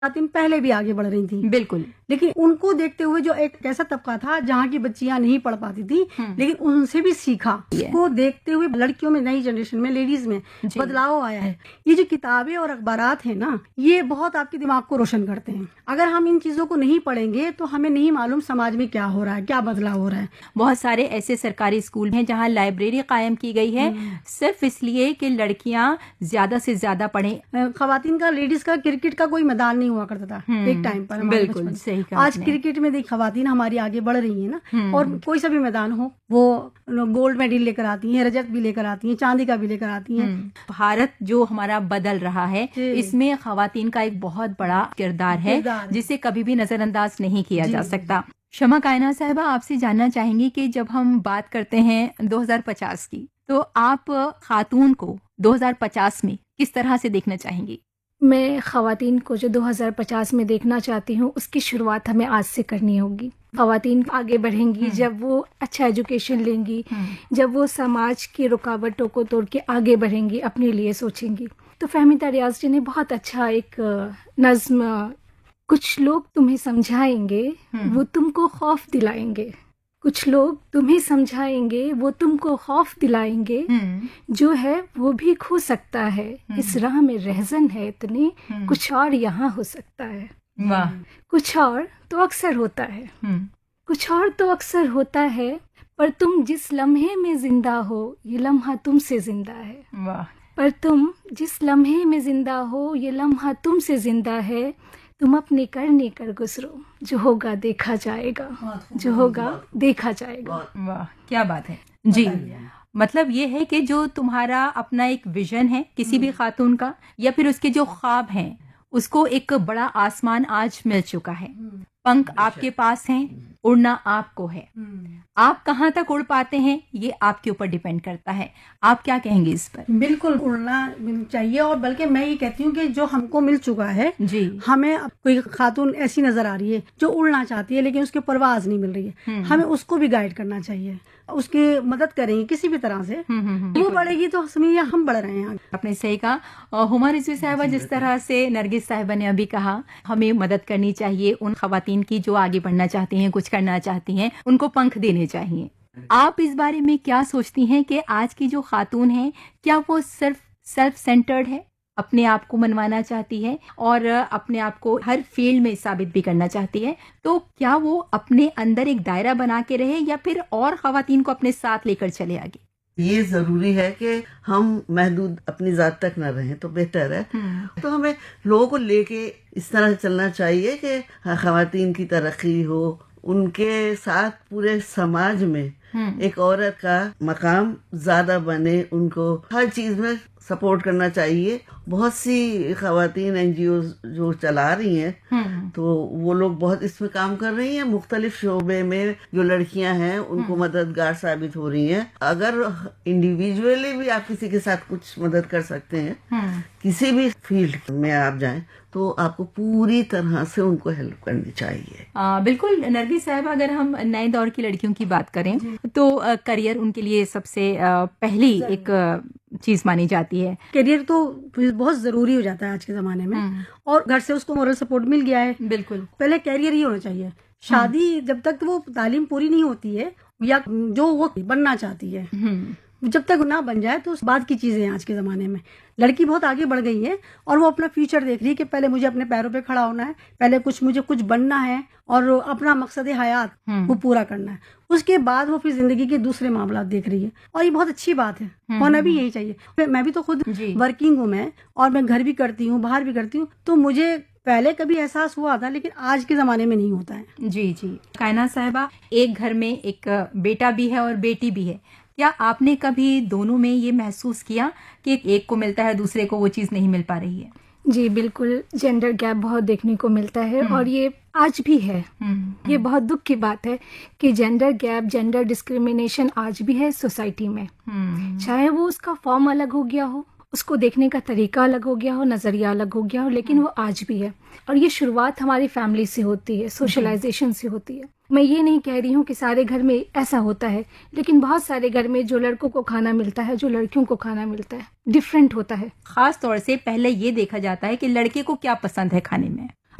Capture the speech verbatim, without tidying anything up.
खातिन पहले भी आगे बढ़ रही थी, बिल्कुल, लेकिन उनको देखते हुए जो एक ऐसा तबका था जहाँ की बच्चियां नहीं पढ़ पाती थी, लेकिन उनसे भी सीखा। को देखते हुए लड़कियों में, नई जनरेशन में, लेडीज में बदलाव आया है। ये जो किताबें और अखबारात है ना, ये बहुत आपके दिमाग को रोशन करते हैं। अगर हम इन चीजों को नहीं पढ़ेंगे तो हमें नहीं मालूम समाज में क्या हो रहा है, क्या बदलाव हो रहा है। बहुत सारे ऐसे सरकारी स्कूल हैं जहाँ लाइब्रेरी कायम की गई है सिर्फ इसलिए कि लड़कियाँ ज्यादा से ज्यादा पढ़ें। खवातीन का, लेडीज का क्रिकेट का कोई मैदान नहीं हुआ करता था एक टाइम पर। बिल्कुल सही कहा। आज क्रिकेट में देख खवातीन हमारी आगे बढ़ रही है ना, और कोई सा भी मैदान हो वो गोल्ड मेडल लेकर आती हैं, रजत भी लेकर आती हैं, चांदी का भी लेकर आती हैं। भारत जो हमारा बदल रहा है इसमें खवातीन का एक बहुत बड़ा किरदार है जिसे कभी भी नजरअंदाज नहीं किया जा सकता। शमा कायनात साहिबा, आपसे जानना चाहेंगे कि जब हम बात करते हैं दो हज़ार पचास की, तो आप खातून को दो हज़ार पचास में किस तरह से देखना चाहेंगी? मैं खवातीन को जो दो हज़ार पचास में देखना चाहती हूँ उसकी शुरुआत हमें आज से करनी होगी। खवातीन आगे बढ़ेंगी जब वो अच्छा एजुकेशन लेंगी, जब वो समाज की रुकावटों को तोड़ के आगे बढ़ेंगी, अपने लिए सोचेंगी। तो फहमीदा रियाज जी ने बहुत अच्छा एक नज्म, कुछ लोग तुम्हें समझाएंगे वो तुमको खौफ दिलाएंगे, कुछ लोग तुम्हें समझाएंगे वो तुमको खौफ दिलाएंगे, जो है वो भी खो सकता है, इस राह में रहजन है इतने, कुछ और यहाँ हो सकता है। वाह। कुछ और तो अक्सर होता है, कुछ और तो अक्सर होता है, पर तुम जिस लम्हे में जिंदा हो ये लम्हा तुमसे जिंदा है। वाह। पर तुम जिस लम्हे में जिंदा हो ये लम्हा तुमसे जिंदा है, तुम अपने करने कर गुजरो, जो होगा देखा जाएगा, जो होगा देखा जाएगा। वाह, क्या बात है जी। मतलब ये है कि जो तुम्हारा अपना एक विजन है किसी भी खातून का, या फिर उसके जो ख्वाब हैं, उसको एक बड़ा आसमान आज मिल चुका है। पंख आपके पास हैं, उड़ना आपको है। आप कहाँ तक उड़ पाते हैं ये आपके ऊपर डिपेंड करता है। आप क्या कहेंगे इस पर? बिल्कुल उड़ना चाहिए, और बल्कि मैं ये कहती हूँ कि जो हमको मिल चुका है जी, हमें कोई खातून ऐसी नजर आ रही है जो उड़ना चाहती है लेकिन उसके परवाज नहीं मिल रही है, हमें उसको भी गाइड करना चाहिए, उसकी मदद करेंगे किसी भी तरह से, वो बढ़ेगी तो समझिए हम बढ़ रहे हैं। आपने सही कहा। हुमा रिजवी साहिबा, जिस तरह से नरगिस साहिबा ने अभी कहा, हमें मदद करनी चाहिए उन खवातीन की जो आगे बढ़ना चाहती हैं, कुछ करना चाहती हैं, उनको पंख देने चाहिए। आप इस बारे में क्या सोचती हैं कि आज की जो खातून है, क्या वो सिर्फ सेल्फ सेंटर्ड है, अपने आप को मनवाना चाहती है और अपने आप को हर फील्ड में साबित भी करना चाहती है, तो क्या वो अपने अंदर एक दायरा बना के रहे या फिर और खवातीन को अपने साथ लेकर चले आगे? ये जरूरी है कि हम महदूद अपनी जात तक न रहें तो बेहतर है। तो हमें लोगों को लेके इस तरह चलना चाहिए कि खवातीन की तरक्की हो, उनके साथ पूरे समाज में एक औरत का मकाम ज्यादा बने, उनको हर चीज में सपोर्ट करना चाहिए। बहुत सी खवातीन एनजीओ जो चला रही हैं, तो वो लोग बहुत इसमें काम कर रही हैं। मुख्तलिफ शोबे में जो लड़कियां हैं उनको मददगार साबित हो रही हैं। अगर इंडिविजुअली भी आप किसी के साथ कुछ मदद कर सकते हैं, किसी भी फील्ड में आप जाएं, तो आपको पूरी तरह से उनको हेल्प करनी चाहिए। आ, बिल्कुल नरगिस साहब, अगर हम नए दौर की लड़कियों की बात करें तो आ, करियर उनके लिए सबसे आ, पहली एक चीज मानी जाती है। करियर तो बहुत जरूरी हो जाता है आज के जमाने में, और घर से उसको मोरल सपोर्ट मिल गया है। बिल्कुल, पहले करियर ही होना चाहिए। शादी जब तक वो तालीम पूरी नहीं होती है या जो वो बनना चाहती है, जब तक ना बन जाए तो उस बात की चीजें हैं। आज के जमाने में लड़की बहुत आगे बढ़ गई है और वो अपना फ्यूचर देख रही है कि पहले मुझे अपने पैरों पे खड़ा होना है, पहले कुछ मुझे कुछ बनना है और अपना मकसद हयात वो पूरा करना है। उसके बाद वो फिर जिंदगी के दूसरे मामला देख रही है, और ये बहुत अच्छी बात है, होना भी यही चाहिए। मैं भी तो खुद वर्किंग हूँ मैं, और मैं घर भी करती हूँ, बाहर भी करती हूँ, तो मुझे पहले कभी एहसास हुआ था, लेकिन आज के जमाने में नहीं होता है। जी जी। कायनात साहिबा, एक घर में एक बेटा भी है और बेटी भी है, क्या आपने कभी दोनों में ये महसूस किया कि एक को मिलता है दूसरे को वो चीज नहीं मिल पा रही है? जी बिल्कुल, जेंडर गैप बहुत देखने को मिलता है, और ये आज भी है। ये बहुत दुख की बात है कि जेंडर गैप, जेंडर डिस्क्रिमिनेशन आज भी है सोसाइटी में। चाहे वो उसका फॉर्म अलग हो गया हो, उसको देखने का तरीका अलग हो गया हो, नजरिया अलग हो गया हो, लेकिन वो आज भी है। और ये शुरुआत हमारी फैमिली से होती है, सोशलाइजेशन से होती है। मैं ये नहीं कह रही हूँ कि सारे घर में ऐसा होता है, लेकिन बहुत सारे घर में जो लड़कों को खाना मिलता है, जो लड़कियों को खाना मिलता है, डिफरेंट होता है। खास तौर से पहले ये देखा जाता है कि लड़के को क्या पसंद है खाने में।